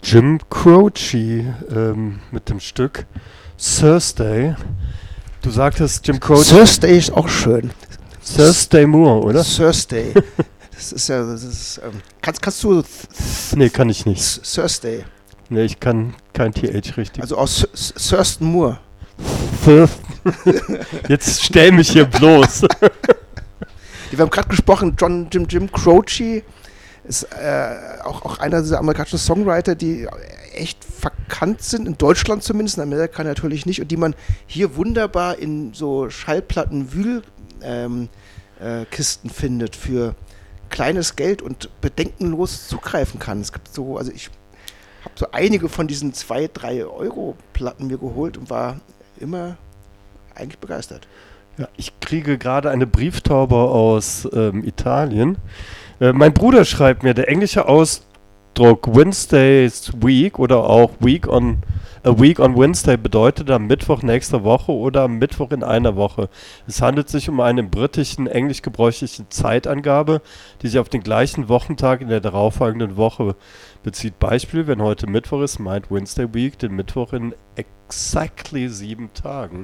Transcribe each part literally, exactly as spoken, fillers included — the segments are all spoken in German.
Jim Croce ähm, mit dem Stück Thursday. Du sagtest Jim Croce. Thursday ist auch schön. Thursday Moore, oder? Thursday. Das ist ja, das ist, ähm, kannst, kannst du... Th- Nee, kann ich nicht. Th- Thursday. Nee, ich kann kein T H richtig. Also aus Th- Thurston Moore. Jetzt stell mich hier bloß. Wir haben gerade gesprochen, John Jim Jim Croce ist äh, auch, auch einer dieser amerikanischen Songwriter, die echt verkannt sind, in Deutschland zumindest, in Amerika natürlich nicht, und die man hier wunderbar in so Schallplatten-Wühlkisten ähm, äh, Kisten findet für kleines Geld und bedenkenlos zugreifen kann. Es gibt so, also ich habe so einige von diesen zwei, drei Euro Platten mir geholt und war immer eigentlich begeistert. Ja, ich kriege gerade eine Brieftaube aus ähm, Italien. Äh, mein Bruder schreibt mir, der englische Ausdruck Wednesday's Week oder auch Week on A Week on Wednesday bedeutet am Mittwoch nächster Woche oder am Mittwoch in einer Woche. Es handelt sich um eine im britischen englisch gebräuchliche Zeitangabe, die sich auf den gleichen Wochentag in der darauffolgenden Woche bezieht. Beispiel, wenn heute Mittwoch ist, meint Wednesday Week den Mittwoch in exactly sieben Tagen.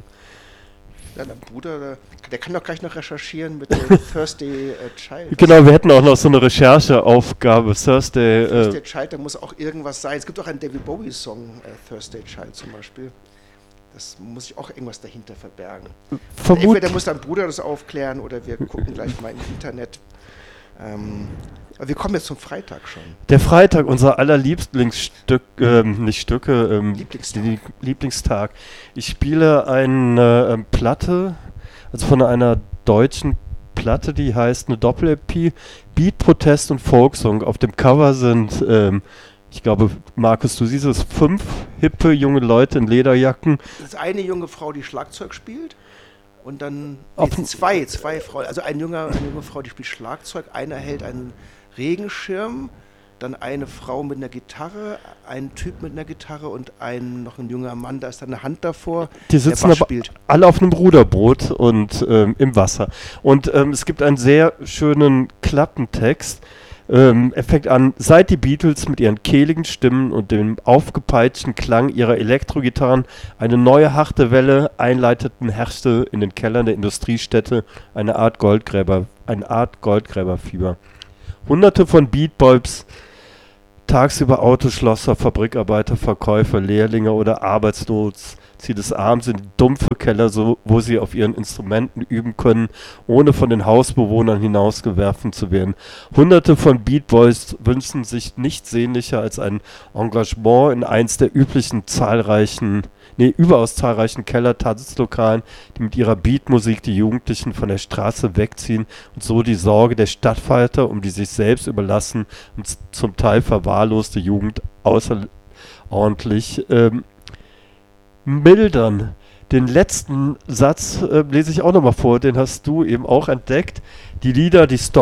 Ja, dein Bruder, der, der kann doch gleich noch recherchieren mit dem Thursday äh, Child. Genau, wir hätten auch noch so eine Rechercheaufgabe. Thursday. Thursday Äh, Child, da muss auch irgendwas sein. Es gibt auch einen David Bowie-Song, äh, Thursday Child zum Beispiel. Das muss ich auch irgendwas dahinter verbergen. vermut- Entweder muss dein Bruder das aufklären oder wir gucken gleich mal im Internet. Ähm, aber wir kommen jetzt zum Freitag schon. Der Freitag, unser allerlieblingsstück, ähm, nicht Stücke, ähm, Lieblingstag. die- Lieblingstag. Ich spiele eine ähm, Platte, also von einer deutschen Platte, die heißt eine Doppel-E P, Beat, Protest und Folksong. Auf dem Cover sind, ähm, ich glaube, Markus, du siehst es, fünf hippe junge Leute in Lederjacken. Das ist eine junge Frau, die Schlagzeug spielt. Und dann Auf- nee, zwei, zwei Frauen. Also ein junger, eine junge Frau, die spielt Schlagzeug. Einer hält einen Regenschirm. Dann eine Frau mit einer Gitarre, ein Typ mit einer Gitarre und ein noch ein junger Mann, da ist dann eine Hand davor, Die sitzen der Bass aber spielt. alle auf einem Ruderboot und ähm, im Wasser. Und ähm, es gibt einen sehr schönen Klappentext. Ähm, er fängt an, seit die Beatles mit ihren kehligen Stimmen und dem aufgepeitschten Klang ihrer Elektrogitarren eine neue harte Welle einleiteten, herrschte in den Kellern der Industriestädte eine Art Goldgräber, eine Art Goldgräberfieber. Hunderte von Beatboys, tagsüber Autoschlosser, Fabrikarbeiter, Verkäufer, Lehrlinge oder Arbeitslos, sie des Abends in dumpfe Keller, so, wo sie auf ihren Instrumenten üben können, ohne von den Hausbewohnern hinausgeworfen zu werden. Hunderte von Beatboys wünschen sich nichts sehnlicher als ein Engagement in eins der üblichen zahlreichen, nee, überaus zahlreichen Keller-Tanzlokalen, die mit ihrer Beatmusik die Jugendlichen von der Straße wegziehen und so die Sorge der Stadtfalter um die sich selbst überlassen und z- zum Teil verwahrloste Jugend außerordentlich ähm, mildern. Den letzten Satz äh, lese ich auch nochmal vor, den hast du eben auch entdeckt. Die Lieder, die Story